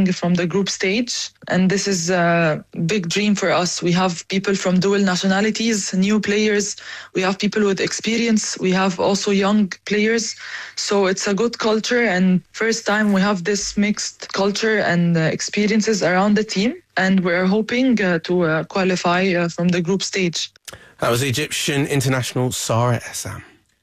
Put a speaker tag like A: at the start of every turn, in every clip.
A: qualifying from the group stage. And this is a big dream for us. We have people from dual nationalities, new players. We have people with experience. We have also young players. So it's a good culture. And first time we have this mixed culture and experiences around the team. And we're hoping to qualify from the group stage.
B: That was Egyptian international Sarah Essam.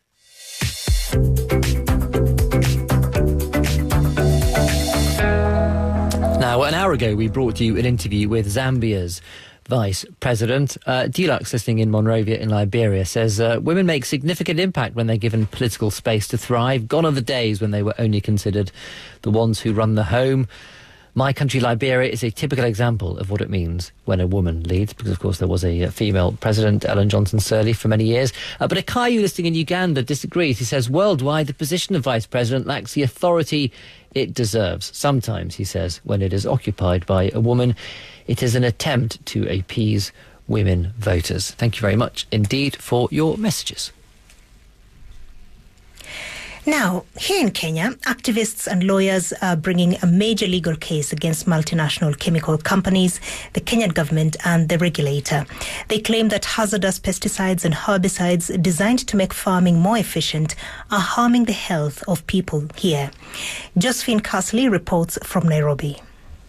C: Now, an hour ago, we brought you an interview with Zambia's Vice President. Deluxe, listening in Monrovia in Liberia, says women make significant impact when they're given political space to thrive. Gone are the days when they were only considered the ones who run the home. My country, Liberia, is a typical example of what it means when a woman leads, because, of course, there was a female president, Ellen Johnson Sirleaf, for many years. But Akayu, listening in Uganda, disagrees. He says, worldwide, the position of vice president lacks the authority it deserves. Sometimes, he says, when it is occupied by a woman, it is an attempt to appease women voters. Thank you very much indeed for your messages.
D: Now, here in Kenya, activists and lawyers are bringing a major legal case against multinational chemical companies, the Kenyan government and the regulator. They claim that hazardous pesticides and herbicides designed to make farming more efficient are harming the health of people here. Josephine Casley reports from Nairobi.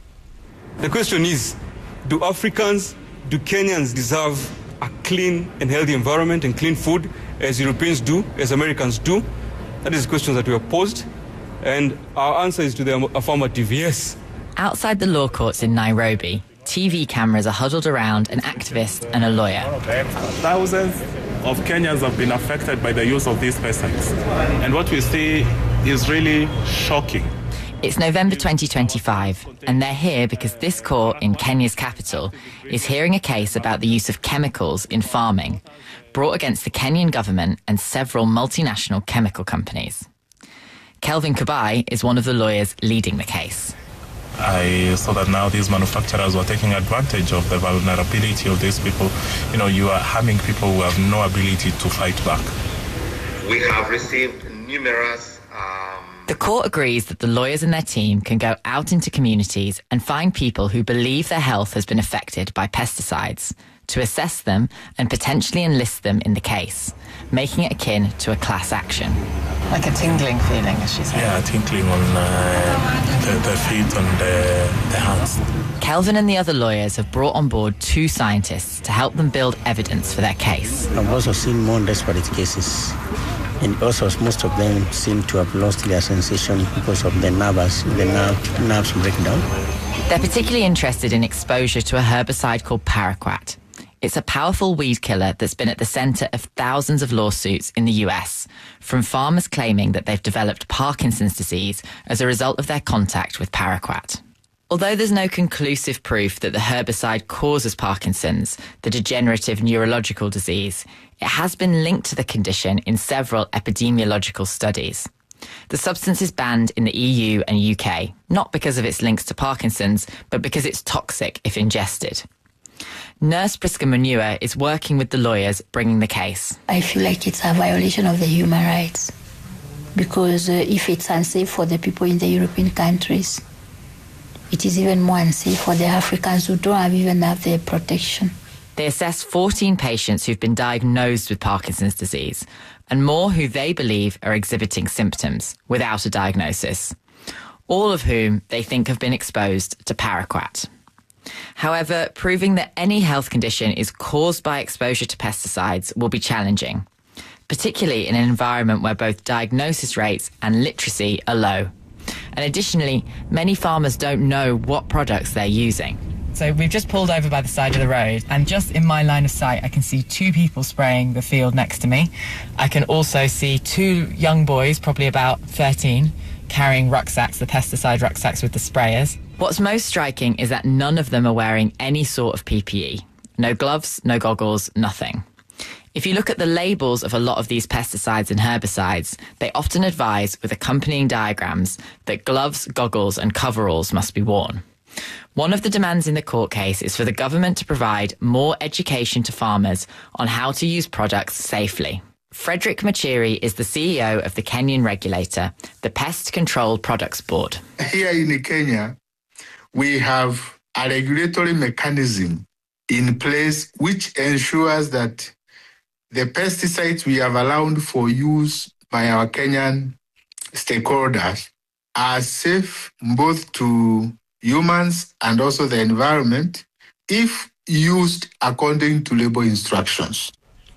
E: The question is, do Africans, do Kenyans deserve a clean and healthy environment and clean food as Europeans do, as Americans do? That is the question that we have posed, and our answer is to the affirmative, yes.
F: Outside the law courts in Nairobi, TV cameras are huddled around an activist and a lawyer.
G: Thousands of Kenyans have been affected by the use of these pesticides, and what we see is really shocking.
F: It's November 2025, and they're here because this court in Kenya's capital is hearing a case about the use of chemicals in farming, brought against the Kenyan government and several multinational chemical companies. Kelvin Kabai is one of the lawyers leading the case.
G: I saw that now these manufacturers were taking advantage of the vulnerability of these people. You know, you are harming people who have no ability to fight back.
H: We have received numerous...
F: The court agrees that the lawyers and their team can go out into communities and find people who believe their health has been affected by pesticides, to assess them and potentially enlist them in the case, making it akin to a class action.
I: Like a tingling feeling, as she said.
G: Yeah, tingling on the feet and the hands.
F: Kelvin and the other lawyers have brought on board 2 scientists to help them build evidence for their case.
J: I've also seen more desperate cases. And also, most of them seem to have lost their sensation because of the nerves breakdown.
F: They're particularly interested in exposure to a herbicide called paraquat. It's a powerful weed killer that's been at the centre of thousands of lawsuits in the US, from farmers claiming that they've developed Parkinson's disease as a result of their contact with paraquat. Although there's no conclusive proof that the herbicide causes Parkinson's, the degenerative neurological disease, it has been linked to the condition in several epidemiological studies. The substance is banned in the EU and UK, not because of its links to Parkinson's, but because it's toxic if ingested. Nurse Priska Munua is working with the lawyers bringing the case.
K: I feel like it's a violation of the human rights, because if it's unsafe for the people in the European countries, it is even more unsafe for the Africans who don't even have the protection.
F: They assess 14 patients who've been diagnosed with Parkinson's disease, and more who they believe are exhibiting symptoms without a diagnosis, all of whom they think have been exposed to paraquat. However, proving that any health condition is caused by exposure to pesticides will be challenging, particularly in an environment where both diagnosis rates and literacy are low. And additionally, many farmers don't know what products they're using.
I: So we've just pulled over by the side of the road, and just in my line of sight I can see 2 people spraying the field next to me. I can also see 2 young boys, probably about 13, carrying rucksacks, the pesticide rucksacks with the sprayers.
F: What's most striking is that none of them are wearing any sort of PPE. No gloves, no goggles, nothing. If you look at the labels of a lot of these pesticides and herbicides, they often advise with accompanying diagrams that gloves, goggles and coveralls must be worn. One of the demands in the court case is for the government to provide more education to farmers on how to use products safely. Frederick Machiri is the CEO of the Kenyan regulator, the Pest Control Products Board.
L: Here in Kenya, we have a regulatory mechanism in place which ensures that the pesticides we have allowed for use by our Kenyan stakeholders are safe both to humans and also the environment if used according to label instructions.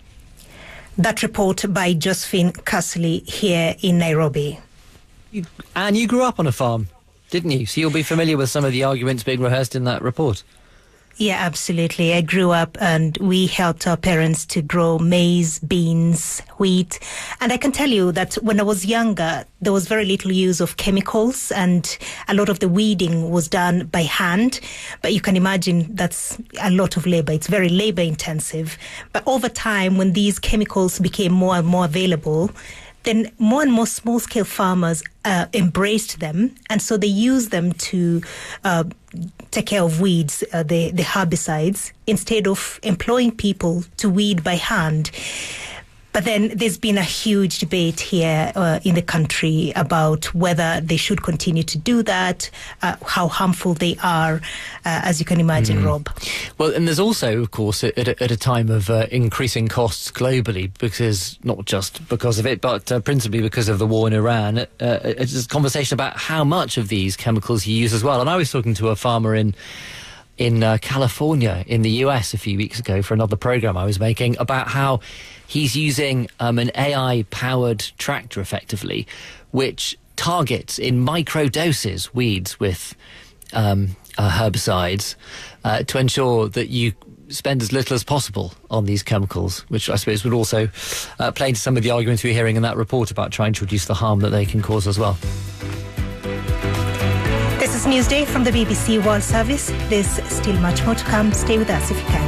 D: That report by Josephine Castley here in Nairobi.
C: And you grew up on a farm, didn't you? So you'll be familiar with some of the arguments being rehearsed in that report.
D: Yeah, absolutely. I grew up and we helped our parents to grow maize, beans, wheat. And I can tell you that when I was younger, there was very little use of chemicals and a lot of the weeding was done by hand. But you can imagine that's a lot of labor. It's very labor intensive. But over time, when these chemicals became more and more available, then more and more small-scale farmers embraced them, and so they used them to take care of weeds, the herbicides, instead of employing people to weed by hand. But then there's been a huge debate here in the country about whether they should continue to do that, how harmful they are, as you can imagine, Rob.
C: Well, and there's also, of course, at a time of increasing costs globally, because not just because of it, but principally because of the war in Iran, it's a conversation about how much of these chemicals you use as well. And I was talking to a farmer in California, in the US, a few weeks ago for another program I was making about how he's using an AI-powered tractor, effectively, which targets in micro doses weeds with herbicides to ensure that you spend as little as possible on these chemicals, which I suppose would also play into some of the arguments we're hearing in that report about trying to reduce the harm that they can cause as well.
D: This is Newsday from the BBC World Service. There's still much more to come. Stay with us if you can.